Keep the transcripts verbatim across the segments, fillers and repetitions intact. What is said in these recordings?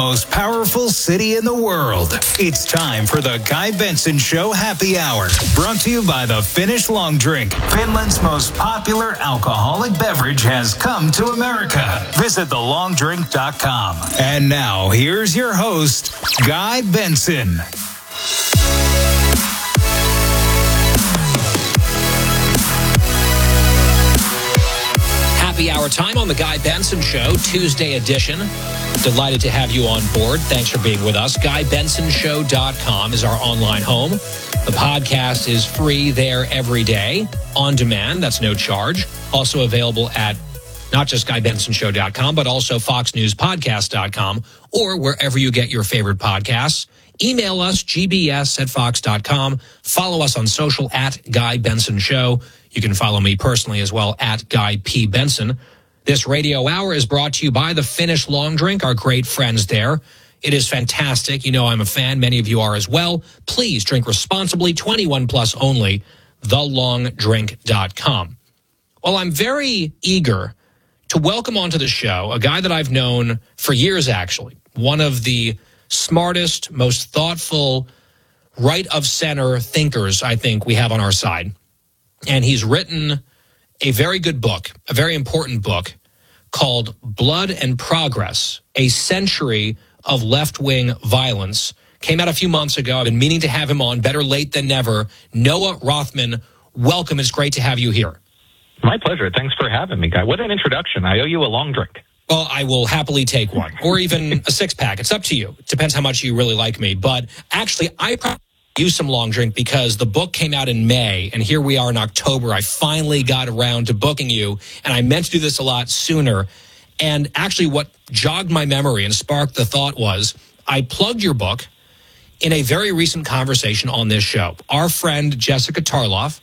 Most powerful city in the world. It's time for the Guy Benson Show Happy Hour. Brought to you by the Finnish Long Drink. Finland's most popular alcoholic beverage has come to America. Visit the long drink dot com. And now, here's your host, Guy Benson. Happy hour time on the Guy Benson Show, Tuesday edition. Delighted to have you on board. Thanks for being with us. Guy Benson Show dot com is our online home. The podcast is free there every day, on demand. That's no charge. Also available at not just Guy Benson Show dot com, but also Fox News Podcast dot com or wherever you get your favorite podcasts. Email us, G B S at Fox dot com. Follow us on social at Guy Benson Show. You can follow me personally as well at Guy P. Benson. This radio hour is brought to you by the Finnish Long Drink, our great friends there. It is fantastic. You know I'm a fan. Many of you are as well. Please drink responsibly, twenty-one plus only, the long drink dot com. Well, I'm very eager to welcome onto the show a guy that I've known for years, actually. One of the smartest, most thoughtful, right-of-center thinkers, I think, we have on our side. And he's written a very good book, a very important book, called Blood and Progress, A Century of Left-Wing Violence. Came out a few months ago. I've been meaning to have him on. Better late than never. Noah Rothman, welcome. It's great to have you here. My pleasure. Thanks for having me, Guy. What an introduction. I owe you a long drink. Well, I will happily take one, or even a six-pack. It's up to you. It depends how much you really like me. But actually, I probably use some long drink because the book came out in May, and here we are in October. I finally got around to booking you, and I meant to do this a lot sooner. And actually what jogged my memory and sparked the thought was I plugged your book in a very recent conversation on this show. Our friend Jessica Tarloff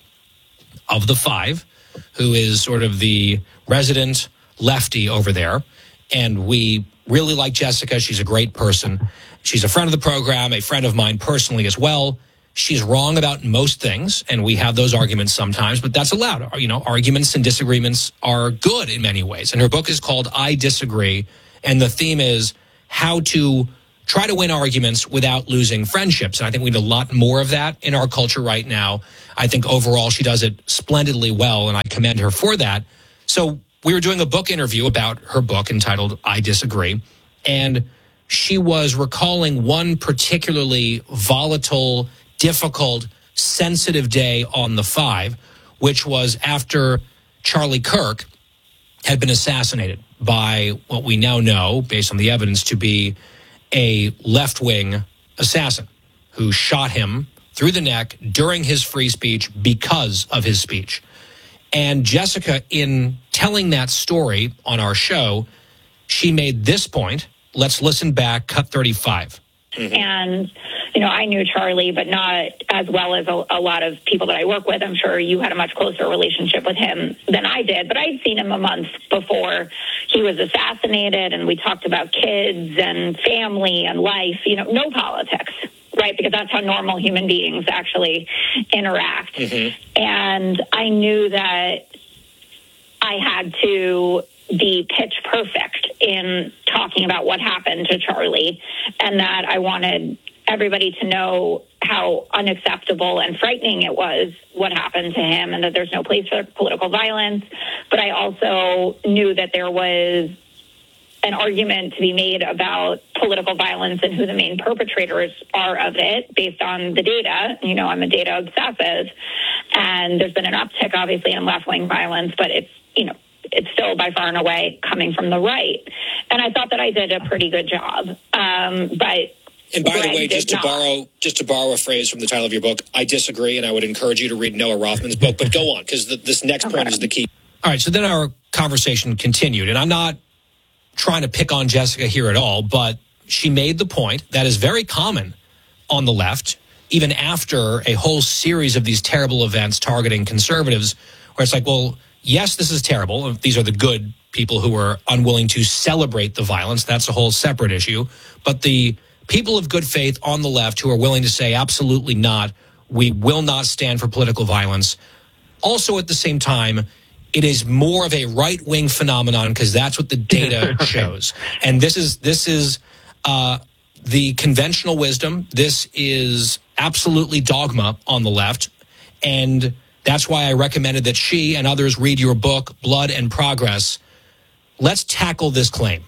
of The Five, who is sort of the resident lefty over there, and we really like Jessica. She's a great person. She's a friend of the program, a friend of mine personally as well. She's wrong about most things, and we have those arguments sometimes, but that's allowed. You know, arguments and disagreements are good in many ways. And her book is called I Disagree, and the theme is how to try to win arguments without losing friendships. And I think we need a lot more of that in our culture right now. I think overall she does it splendidly well, and I commend her for that. So we were doing a book interview about her book entitled I Disagree, and she was recalling one particularly volatile, difficult, sensitive day on the Five, which was after Charlie Kirk had been assassinated by what we now know, based on the evidence, to be a left-wing assassin who shot him through the neck during his free speech because of his speech. And Jessica, in telling that story on our show, she made this point. Let's listen back, cut thirty-five. Mm-hmm. And, you know, I knew Charlie, but not as well as a, a lot of people that I work with. I'm sure you had a much closer relationship with him than I did, but I'd seen him a month before he was assassinated, and we talked about kids and family and life, you know, no politics, right? Because that's how normal human beings actually interact. Mm-hmm. And I knew that I had to be pitch perfect in talking about what happened to Charlie, and that I wanted everybody to know how unacceptable and frightening it was what happened to him, and that there's no place for political violence. But I also knew that there was an argument to be made about political violence and who the main perpetrators are of it based on the data. You know, I'm a data obsessive, and there's been an uptick, obviously, in left-wing violence, but it's, you know, it's still by far and away coming from the right. And I thought that I did a pretty good job. Um, but And by Greg the way, just to not. borrow just to borrow a phrase from the title of your book, I disagree, and I would encourage you to read Noah Rothman's book. But go on, because this next Okay. point is the key. All right, so then our conversation continued, and I'm not trying to pick on Jessica here at all, but she made the point that is very common on the left, even after a whole series of these terrible events targeting conservatives, where it's like, well, yes, this is terrible. These are the good people who are unwilling to celebrate the violence. That's a whole separate issue. But the people of good faith on the left who are willing to say, absolutely not, we will not stand for political violence. Also, at the same time, it is more of a right-wing phenomenon because that's what the data shows. And this is, this is Uh, the conventional wisdom, this is absolutely dogma on the left. And that's why I recommended that she and others read your book, Blood and Progress. Let's tackle this claim.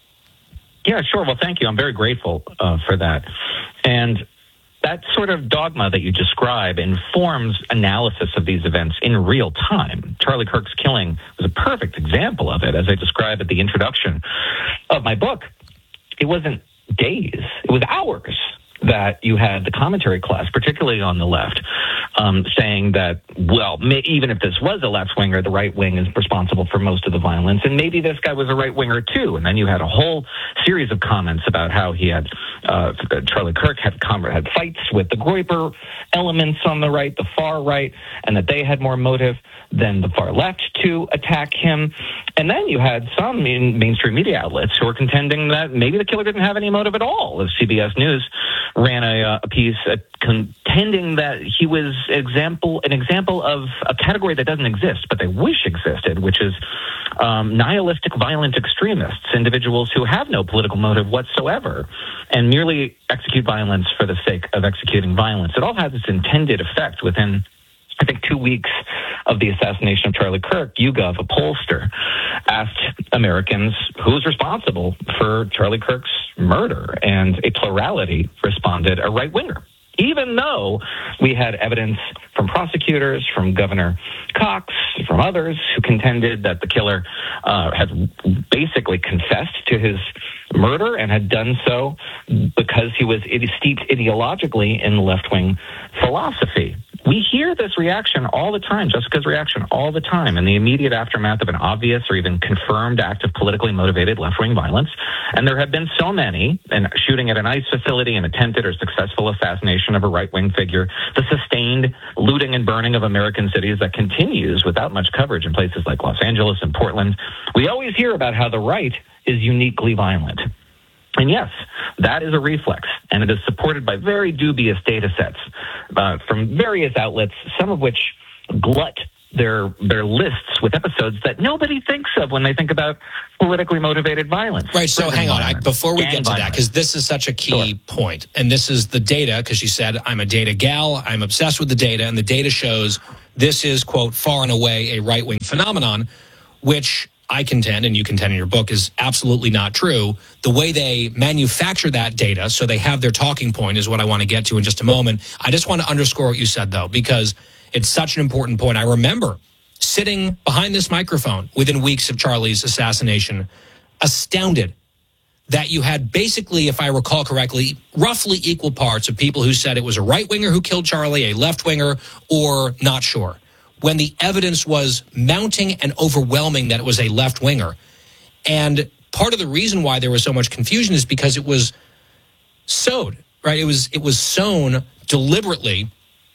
Yeah, sure. Well, thank you. I'm very grateful uh, for that. And that sort of dogma that you describe informs analysis of these events in real time. Charlie Kirk's killing was a perfect example of it, as I describe at the introduction of my book. It wasn't days, it was hours that you had the commentary class, particularly on the left, um, saying that, well, may, even if this was a left-winger, the right wing is responsible for most of the violence, and maybe this guy was a right-winger too. And then you had a whole series of comments about how he had, uh, Charlie Kirk had, had fights with the Groyper elements on the right, the far right, and that they had more motive than the far left to attack him. And then you had some in mainstream media outlets who were contending that maybe the killer didn't have any motive at all. As C B S News ran a, a piece uh, contending that he was example an example of a category that doesn't exist, but they wish existed, which is um, nihilistic violent extremists, individuals who have no political motive whatsoever and merely execute violence for the sake of executing violence. It all has its intended effect. Within, I think, two weeks of the assassination of Charlie Kirk, YouGov, a pollster, asked Americans who's responsible for Charlie Kirk's murder, and a plurality responded a right-winger, even though we had evidence from prosecutors, from Governor Cox, from others who contended that the killer uh, had basically confessed to his murder and had done so because he was steeped ideologically in left-wing philosophy. We hear this reaction all the time, Jessica's reaction all the time, in the immediate aftermath of an obvious or even confirmed act of politically motivated left-wing violence. And there have been so many, and shooting at an ICE facility, an attempted or successful assassination of a right-wing figure, the sustained looting and burning of American cities that continues without much coverage in places like Los Angeles and Portland. We always hear about how the right is uniquely violent. And yes, that is a reflex, and it is supported by very dubious data sets uh, from various outlets, some of which glut their their lists with episodes that nobody thinks of when they think about politically motivated violence. Right, so hang on. I, before we Gang get to violence. that, because this is such a key Sure. point, and this is the data, because she said, I'm a data gal, I'm obsessed with the data, and the data shows this is, quote, far and away a right-wing phenomenon, which I contend, and you contend in your book, is absolutely not true. The way they manufacture that data, so they have their talking point, is what I want to get to in just a moment. I just want to underscore what you said, though, because it's such an important point. I remember sitting behind this microphone within weeks of Charlie's assassination, astounded that you had basically, if I recall correctly, roughly equal parts of people who said it was a right-winger who killed Charlie, a left-winger, or not sure, when the evidence was mounting and overwhelming that it was a left-winger. And part of the reason why there was so much confusion is because it was sowed, right? It was it was sown deliberately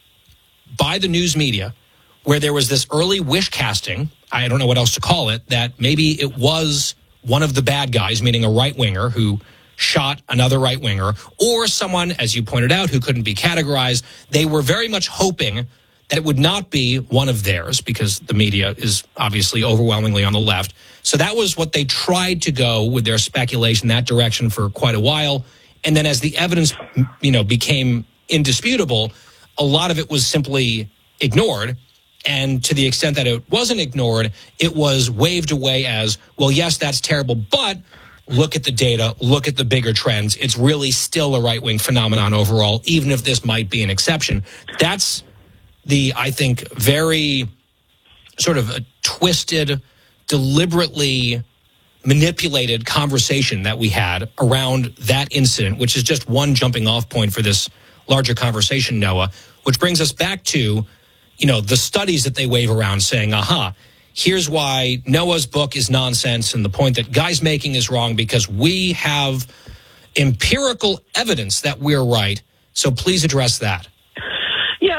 by the news media, where there was this early wish casting, I don't know what else to call it, that maybe it was one of the bad guys, meaning a right-winger who shot another right-winger, or someone, as you pointed out, who couldn't be categorized. They were very much hoping that it would not be one of theirs, because the media is obviously overwhelmingly on the left. So that was what they tried to go with their speculation, that direction, for quite a while. And then as the evidence, you know, became indisputable, a lot of it was simply ignored. And to the extent that it wasn't ignored, it was waved away as, well, yes, that's terrible, but look at the data, look at the bigger trends. It's really still a right-wing phenomenon overall, even if this might be an exception. That's the, I think, very sort of a twisted, deliberately manipulated conversation that we had around that incident, which is just one jumping off point for this larger conversation, Noah, which brings us back to, you know, the studies that they wave around saying, aha, here's why Noah's book is nonsense, and the point that Guy's making is wrong because we have empirical evidence that we're right. So please address that. Yeah,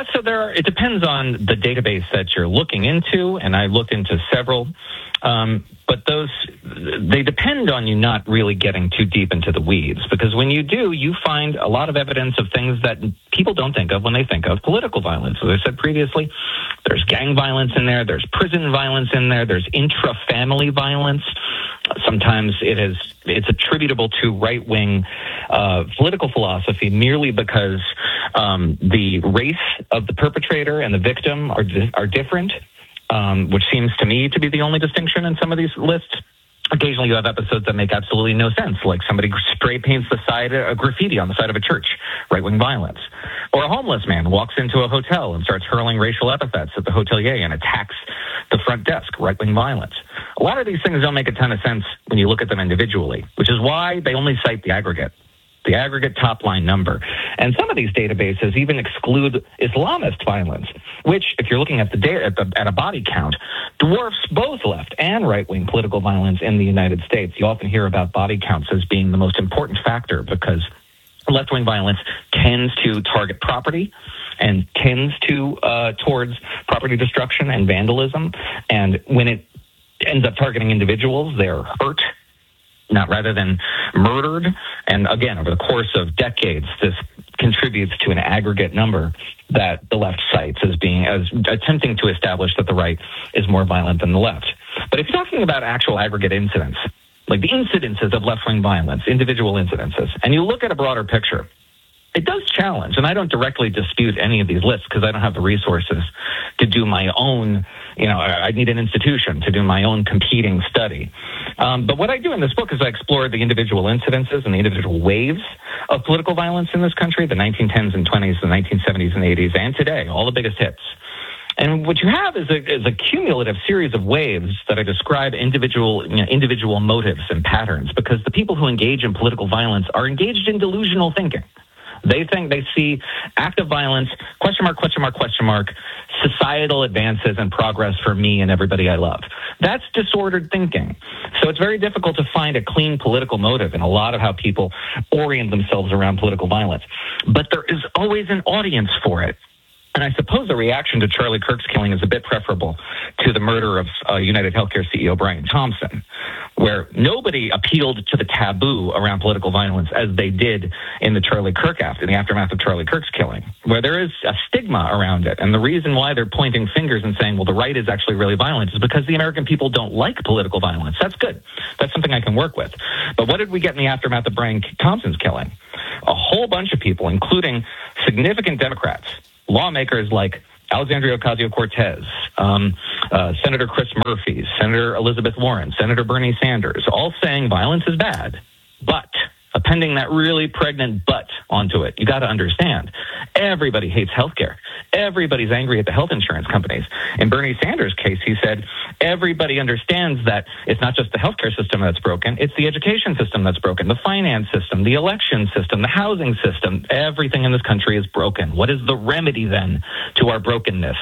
Yeah, so there are, it depends on the database that you're looking into, and I looked into several. Um, but those, they depend on you not really getting too deep into the weeds, because when you do, you find a lot of evidence of things that people don't think of when they think of political violence. As I said previously, there's gang violence in there, there's prison violence in there, there's intra-family violence. Sometimes it is, it's attributable to right-wing uh, political philosophy merely because um, the race of the perpetrator and the victim are are different. Um, which seems to me to be the only distinction in some of these lists. Occasionally you have episodes that make absolutely no sense, like somebody spray paints the side, a graffiti on the side of a church, right-wing violence. Or a homeless man walks into a hotel and starts hurling racial epithets at the hotelier and attacks the front desk, right-wing violence. A lot of these things don't make a ton of sense when you look at them individually, which is why they only cite the aggregate. The aggregate top-line number. And some of these databases even exclude Islamist violence, which, if you're looking at the data at, the, at a body count, dwarfs both left and right-wing political violence in the United States. You often hear about body counts as being the most important factor because left-wing violence tends to target property and tends to uh, towards property destruction and vandalism. And when it ends up targeting individuals, they're hurt, not rather than murdered. And again, over the course of decades, this contributes to an aggregate number that the left cites as being, as attempting to establish that the right is more violent than the left. But if you're talking about actual aggregate incidents, like the incidences of left-wing violence, individual incidences, and you look at a broader picture, it does challenge, and I don't directly dispute any of these lists because I don't have the resources to do my own, you know, I need an institution to do my own competing study. Um, but what I do in this book is I explore the individual incidences and the individual waves of political violence in this country, the nineteen tens and twenties, the nineteen seventies and eighties, and today, all the biggest hits. And what you have is a, is a cumulative series of waves that I describe individual, you know, individual motives and patterns, because the people who engage in political violence are engaged in delusional thinking. They think they see active violence, question mark, question mark, question mark, societal advances and progress for me and everybody I love. That's disordered thinking. So it's very difficult to find a clean political motive in a lot of how people orient themselves around political violence. But there is always an audience for it. And I suppose the reaction to Charlie Kirk's killing is a bit preferable to the murder of uh, United Healthcare C E O Brian Thompson, where nobody appealed to the taboo around political violence as they did in the Charlie Kirk after, in the aftermath of Charlie Kirk's killing, where there is a stigma around it. And the reason why they're pointing fingers and saying, well, the right is actually really violent is because the American people don't like political violence. That's good. That's something I can work with. But what did we get in the aftermath of Brian Thompson's killing? A whole bunch of people, including significant Democrats, lawmakers like Alexandria Ocasio-Cortez, um, uh, Senator Chris Murphy, Senator Elizabeth Warren, Senator Bernie Sanders, all saying violence is bad, but appending that really pregnant but onto it. You got to understand, everybody hates healthcare. Everybody's angry at the health insurance companies. In Bernie Sanders' case, he said, everybody understands that it's not just the healthcare system that's broken, it's the education system that's broken, the finance system, the election system, the housing system. Everything in this country is broken. What is the remedy then to our brokenness?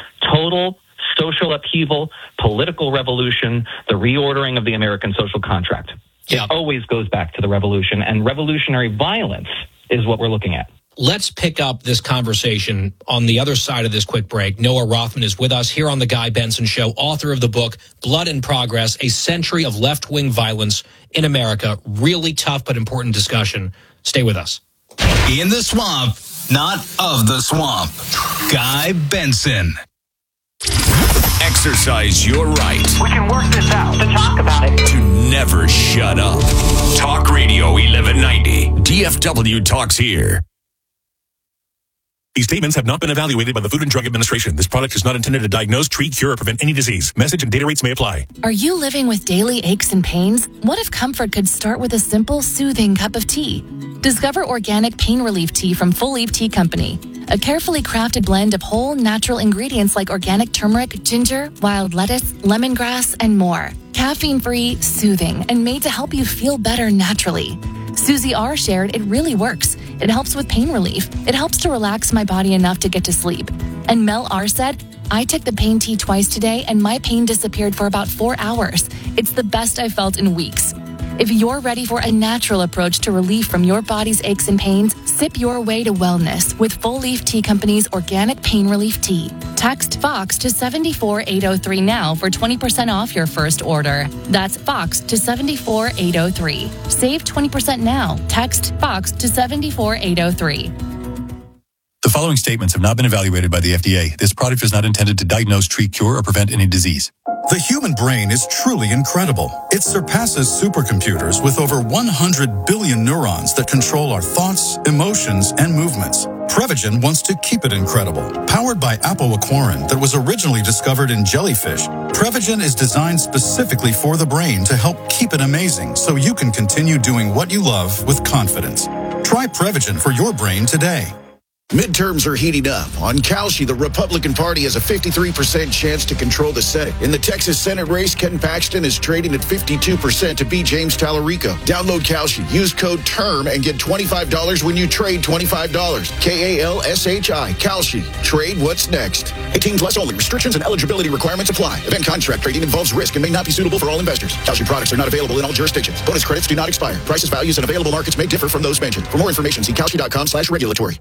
Total social upheaval, political revolution, the reordering of the American social contract. Yeah. It always goes back to the revolution, and revolutionary violence is what we're looking at. Let's pick up this conversation on the other side of this quick break. Noah Rothman is with us here on The Guy Benson Show, author of the book, Blood in Progress, A Century of Left-Wing Violence in America. Really tough but important discussion. Stay with us. In the swamp, not of the swamp. Guy Benson. Exercise your right. We can work this out. To talk about it. To never shut up. Talk Radio eleven ninety. D F W Talks Here. These statements have not been evaluated by the Food and Drug Administration. This product is not intended to diagnose, treat, cure, or prevent any disease. Message and data rates may apply. Are you living with daily aches and pains? What if comfort could start with a simple, soothing cup of tea? Discover organic pain relief tea from Full Leaf Tea Company. A carefully crafted blend of whole, natural ingredients like organic turmeric, ginger, wild lettuce, lemongrass, and more. Caffeine-free, soothing, and made to help you feel better naturally. Susie R. shared it really works. It helps with pain relief. It helps to relax my body enough to get to sleep. And Mel R. said, I took the pain tea twice today and my pain disappeared for about four hours. It's the best I've felt in weeks. If you're ready for a natural approach to relief from your body's aches and pains, sip your way to wellness with Full Leaf Tea Company's Organic Pain Relief Tea. Text FOX to seven four eight oh three now for twenty percent off your first order. That's FOX to seven four eight oh three. Save twenty percent now. Text FOX to seven four eight oh three. The following statements have not been evaluated by the F D A. This product is not intended to diagnose, treat, cure, or prevent any disease. The human brain is truly incredible. It surpasses supercomputers with over one hundred billion neurons that control our thoughts, emotions, and movements. Prevagen wants to keep it incredible. Powered by apoaquarin that was originally discovered in jellyfish, Prevagen is designed specifically for the brain to help keep it amazing so you can continue doing what you love with confidence. Try Prevagen for your brain today. Midterms are heating up. On Kalshi, the Republican Party has a fifty-three percent chance to control the Senate. In the Texas Senate race, Ken Paxton is trading at fifty-two percent to beat James Tallarico. Download Kalshi, use code TERM, and get twenty-five dollars when you trade twenty-five dollars. K A L S H I, Kalshi. Trade what's next. eighteen plus only. Restrictions and eligibility requirements apply. Event contract trading involves risk and may not be suitable for all investors. Kalshi products are not available in all jurisdictions. Bonus credits do not expire. Prices, values, and available markets may differ from those mentioned. For more information, see kalshi.com slash regulatory.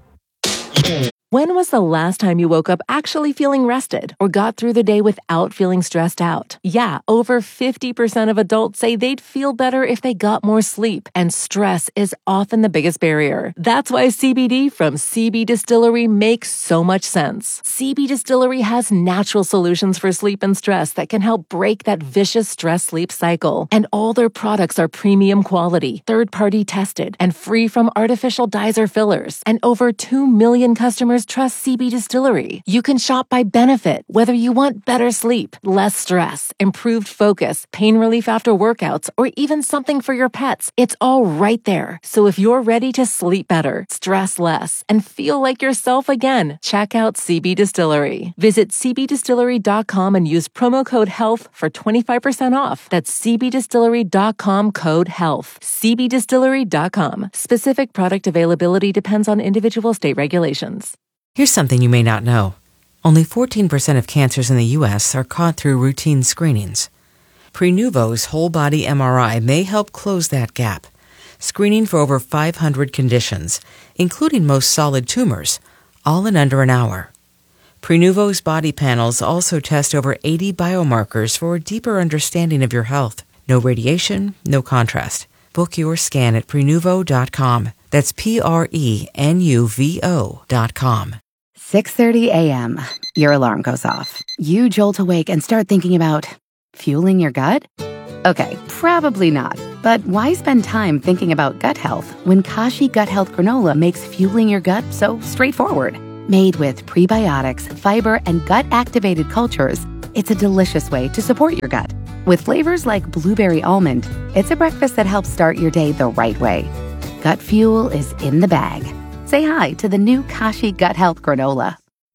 When was the last time you woke up actually feeling rested or got through the day without feeling stressed out? Yeah, over fifty percent of adults say they'd feel better if they got more sleep, and stress is often the biggest barrier. That's why C B D from C B Distillery makes so much sense. C B Distillery has natural solutions for sleep and stress that can help break that vicious stress-sleep cycle. And all their products are premium quality, third-party tested, and free from artificial dyes or fillers. And over two million customers trust C B Distillery. You can shop by benefit, whether you want better sleep, less stress, improved focus, pain relief after workouts, or even something for your pets. It's all right there. So if you're ready to sleep better, stress less, and feel like yourself again, check out C B Distillery. Visit c b distillery dot com and use promo code HEALTH for twenty-five percent off. That's c b distillery dot com code HEALTH. c b distillery dot com. Specific product availability depends on individual state regulations. Here's something you may not know. Only fourteen percent of cancers in the U S are caught through routine screenings. Prenuvo's whole-body M R I may help close that gap, screening for over five hundred conditions, including most solid tumors, all in under an hour. Prenuvo's body panels also test over eighty biomarkers for a deeper understanding of your health. No radiation, no contrast. Book your scan at prenuvo dot com. That's P R E N U V O dot com. six thirty a.m. Your alarm goes off. You jolt awake and start thinking about fueling your gut? Okay, probably not. But why spend time thinking about gut health when Kashi Gut Health Granola makes fueling your gut so straightforward? Made with prebiotics, fiber, and gut-activated cultures, it's a delicious way to support your gut. With flavors like blueberry almond, it's a breakfast that helps start your day the right way. Gut fuel is in the bag. Say hi to the new Kashi Gut Health Granola.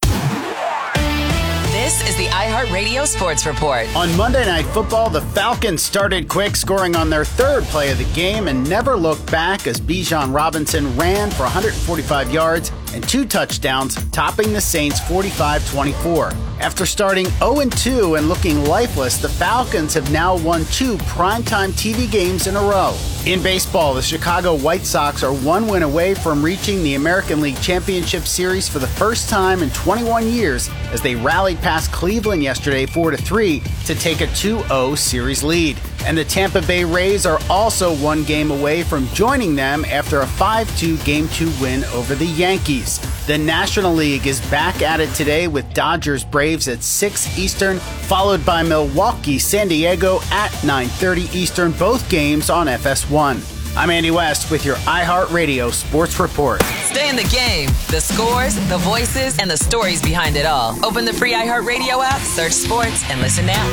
This is the iHeartRadio Sports Report. On Monday Night Football, the Falcons started quick, scoring on their third play of the game, and never looked back as Bijan Robinson ran for one hundred forty-five yards and two touchdowns, topping the Saints forty-five twenty-four. After starting oh and two and looking lifeless, the Falcons have now won two primetime T V games in a row. In baseball, the Chicago White Sox are one win away from reaching the American League Championship Series for the first time in twenty-one years as they rallied past Cleveland yesterday four to three to take a two oh series lead. And the Tampa Bay Rays are also one game away from joining them after a five two Game two win over the Yankees. The National League is back at it today with Dodgers Braves at six Eastern, followed by Milwaukee San Diego at nine thirty Eastern, both games on F S one. I'm Andy West with your iHeartRadio Sports Report. Stay in the game. The scores, the voices, and the stories behind it all. Open the free iHeartRadio app, search sports, and listen now.